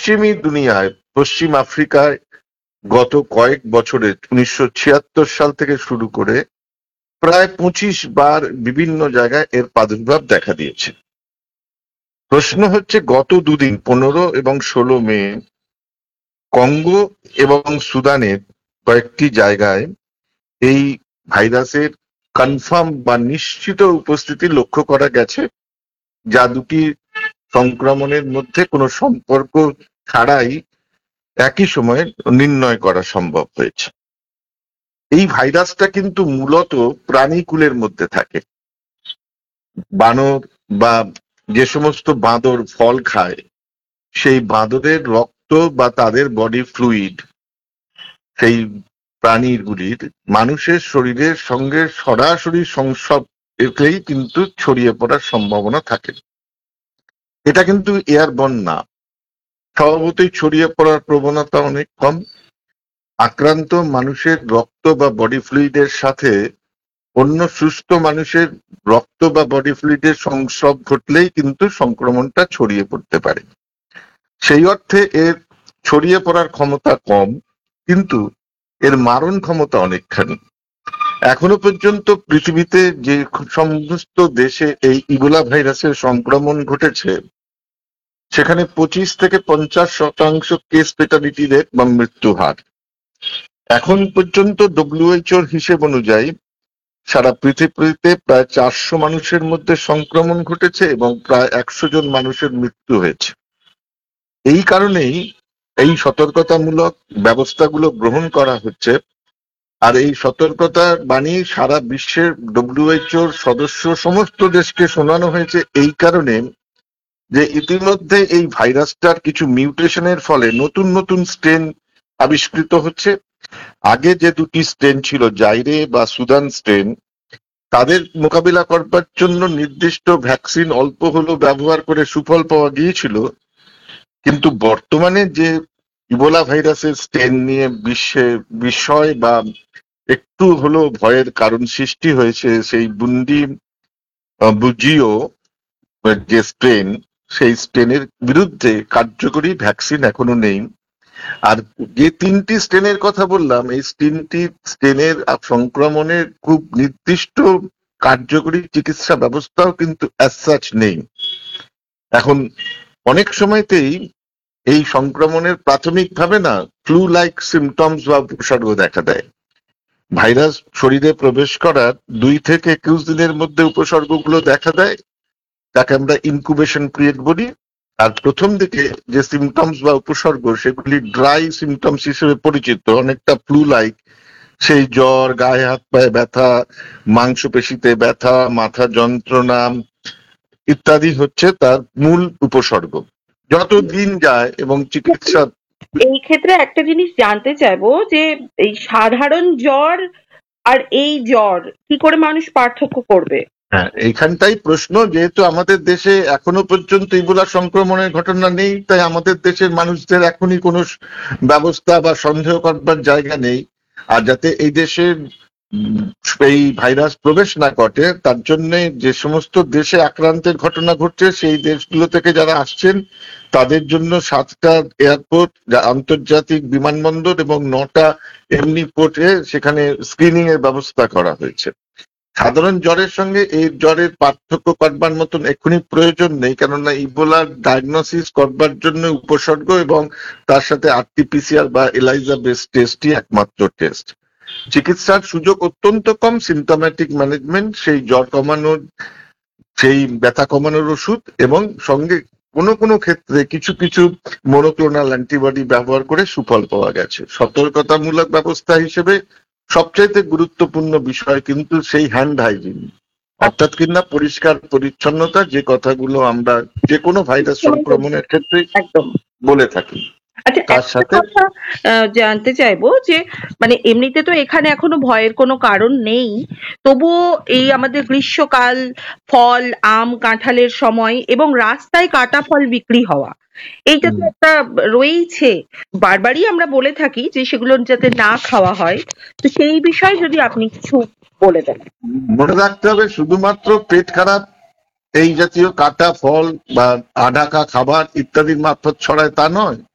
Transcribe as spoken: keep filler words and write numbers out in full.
পশ্চিমী দুনিয়ায়, পশ্চিম আফ্রিকায় গত কয়েক বছরে উনিশশো ছিয়াত্তর সাল থেকে শুরু করে প্রায় পঁচিশ বার বিভিন্ন জায়গায় এর প্রাদুর্ভাব দেখা দিয়েছে। প্রশ্ন হচ্ছে, গত দুদিন পনেরো এবং ষোলো মে কঙ্গো এবং সুদানের কয়েকটি জায়গায় এই ভাইরাসের কনফার্ম বা নিশ্চিত উপস্থিতি লক্ষ্য করা গেছে, যা দুটি সংক্রমণের মধ্যে কোনো সম্পর্ক ছাড়াই একই সময়ে নির্ণয় করা সম্ভব হয়েছে। এই ভাইরাসটা কিন্তু মূলত প্রাণীকুলের মধ্যে থাকে। বানর বা যে সমস্ত বাঁদর ফল খায়, সেই বাঁদরের রক্ত বা তাদের বডি ফ্লুইড সেই প্রাণীগুলির মানুষের শরীরের সঙ্গে সরাসরি সংসর্গেই কিন্তু ছড়িয়ে পড়ার সম্ভাবনা থাকে। এটা কিন্তু এয়ারবর্ন না, স্বভাবতই ছড়িয়ে পড়ার প্রবণতা অনেক কম। আক্রান্ত মানুষের রক্ত বা বডি ফ্লুইডের সাথে অন্য সুস্থ মানুষের রক্ত বা বডি ফ্লুইডের সংসর্গ ঘটলেই কিন্তু সংক্রমণটা ছড়িয়ে পড়তে পারে। সেই অর্থে এর ছড়িয়ে পড়ার ক্ষমতা কম, কিন্তু এর মারণ ক্ষমতা অনেকখানি। এখনো পর্যন্ত পৃথিবীতে যে সমস্ত দেশে এই ইবোলা ভাইরাসের সংক্রমণ ঘটেছে, সেখানে পঁচিশ থেকে পঞ্চাশ শতাংশ কেস ফেটালিটি রেট বা মৃত্যু হার। এখন পর্যন্ত ডব্লিউএইচওর হিসেব অনুযায়ী সারা পৃথিবীতে প্রায় চারশো মানুষের মধ্যে সংক্রমণ ঘটেছে এবং প্রায় একশো জন মানুষের মৃত্যু হয়েছে। এই কারণেই এই সতর্কতামূলক ব্যবস্থাগুলো গ্রহণ করা হচ্ছে। আর এই সতর্কতা বাণী সারা বিশ্বের ডব্লিউএইচওর সদস্য সমস্ত দেশকে শোনানো হয়েছে এই কারণে যে ইতিমধ্যে এই ভাইরাসটার কিছু মিউটেশনের ফলে নতুন নতুন স্ট্রেন আবিষ্কৃত হচ্ছে। আগে যে দুটি স্ট্রেন ছিল, জাইরে বা সুদান স্ট্রেন, তাদের মোকাবিলা করবার জন্য নির্দিষ্ট ভ্যাকসিন অল্প হলেও ব্যবহার করে সুফল পাওয়া গিয়েছিল। কিন্তু বর্তমানে যে ইবোলা ভাইরাসের স্ট্রেন নিয়ে বিশ্বে বিস্ময় বা একটু হলেও ভয়ের কারণ সৃষ্টি হয়েছে, সেই বুন্ডি বুজিও যে স্ট্রেন, সেই স্ট্রেনের বিরুদ্ধে কার্যকরী ভ্যাকসিন এখনো নেই। আর যে তিনটি স্ট্রেনের কথা বললাম, এই তিনটি স্ট্রেনের সংক্রমণের খুব নির্দিষ্ট কার্যকরী চিকিৎসা ব্যবস্থাও কিন্তু অ্যাজ সাচ নেই। এখন অনেক সময়তেই এই সংক্রমণের প্রাথমিকভাবে না ফ্লু লাইক সিমটমস বা উপসর্গ দেখা দেয়। ভাইরাস শরীরে প্রবেশ করার দুই থেকে একুশ দিনের মধ্যে উপসর্গগুলো দেখা দেয়, তাকে আমরা ইনকুবেশন পিরিয়ড বলি। আর প্রথম দিকে যে সিমটমস বা উপসর্গ, সেগুলি ড্রাই সিমটমস হিসেবে পরিচিত, অনেকটা ফ্লু লাইক। সেই জ্বর, গায়ে হাত পায়ে ব্যথা, মাংসপেশিতে ব্যথা, মাথা যন্ত্রণা ইত্যাদি হচ্ছে তার মূল উপসর্গ। যত দিন যায় এবং চিকিৎসা। এই ক্ষেত্রে একটা জিনিস জানতে চাইবো যে এই সাধারণ জ্বর আর এই জ্বর কি করে মানুষ পার্থক্য করবে? হ্যাঁ, এইখানটাই প্রশ্ন। যেহেতু আমাদের দেশে এখনো পর্যন্ত ইবোলা সংক্রমণের ঘটনা নেই, তাই আমাদের দেশের মানুষদের এখনই কোনো ব্যবস্থা বা সন্দেহ করবার জায়গা নেই। আর যাতে এই দেশে এই ভাইরাস প্রবেশ না ঘটে, তার জন্য যে সমস্ত দেশে আক্রান্তের ঘটনা ঘটছে, সেই দেশগুলো থেকে যারা আসছেন তাদের জন্য সাতটা এয়ারপোর্ট, আন্তর্জাতিক বিমানবন্দর এবং নটা এমনি পোর্টে সেখানে স্ক্রিনিং এর ব্যবস্থা করা হয়েছে। সাধারণ জ্বরের সঙ্গে এই জ্বরের পার্থক্য করবার মতন এক্ষুনি প্রয়োজন নেই, কেননা ইবোলার ডায়াগনোসিস করবার জন্য উপসর্গ এবং তার সাথে আরটিপিসিআর বা এলাইজা বেস টেস্টই একমাত্র টেস্ট। চিকিৎসার সুযোগ অত্যন্ত কম। সিমটোম্যাটিক ম্যানেজমেন্ট, সেই জ্বর কমানোর, সেই ব্যথা কমানোর ওষুধ, এবং সঙ্গে কোনো কোনো ক্ষেত্রে কিছু কিছু মনোক্লোনাল অ্যান্টিবডি ব্যবহার করে সুফল পাওয়া গেছে। সতর্কতামূলক ব্যবস্থা হিসেবে সবচাইতে গুরুত্বপূর্ণ বিষয় কিন্তু সেই হ্যান্ড হাইজিন, অর্থাৎ কিনা পরিষ্কার পরিচ্ছন্নতা, যে কথাগুলো আমরা যে কোনো ভাইরাস সংক্রমণের ক্ষেত্রে একদম বলে থাকি। আচ্ছা, তার একটা সাথে কথা আহ, জানতে চাইবো যে মানে এমনিতে তো এখানে এখনো ভয়ের কোনো কারণ নেই, তবুও এই আমাদের গ্রীষ্মকাল, ফল, আম, কাঁঠালের সময় এবং রাস্তায় কাটা ফল বিক্রি হওয়া, এইটা তো একটা রয়েইছে। বারবারই আমরা বলে থাকি যে সেগুলো যাতে না খাওয়া হয়। তো সেই বিষয়ে যদি আপনি কিছু বলে দেন। মনে রাখতে হবে, শুধুমাত্র পেট খারাপ এই জাতীয় কাটা ফল বা আঢাকা খাবার ইত্যাদির মারফত ছড়ায় তা নয়।